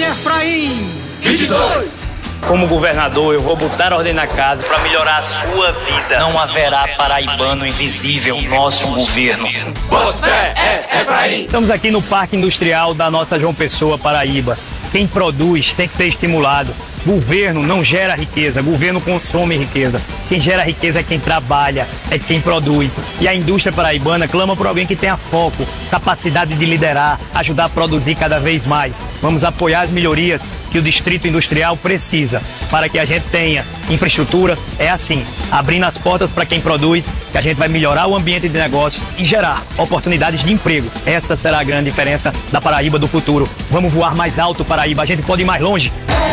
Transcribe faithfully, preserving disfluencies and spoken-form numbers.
Efraim vinte e dois. Como governador, eu vou botar ordem na casa para melhorar a sua vida. Não haverá paraibano invisível, nosso governo. Você é Efraim. Estamos aqui no Parque Industrial da nossa João Pessoa, Paraíba. Quem produz tem que ser estimulado. Governo não gera riqueza, governo consome riqueza. Quem gera riqueza é quem trabalha, é quem produz. E a indústria paraibana clama por alguém que tenha foco, capacidade de liderar, ajudar a produzir cada vez mais. Vamos apoiar as melhorias que o Distrito Industrial precisa para que a gente tenha infraestrutura. É assim, abrindo as portas para quem produz, que a gente vai melhorar o ambiente de negócios e gerar oportunidades de emprego. Essa será a grande diferença da Paraíba do futuro. Vamos voar mais alto, Paraíba. A gente pode ir mais longe.